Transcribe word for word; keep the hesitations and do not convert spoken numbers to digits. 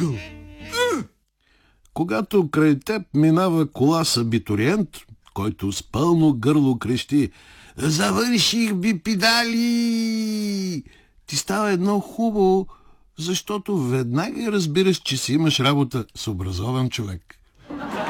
ъгъл. Когато край теб минава кола с абитуриент, който с пълно гърло крещи: „Завърших бипедали!“, ти става едно хубаво, защото веднага разбираш, че си имаш работа с образован човек.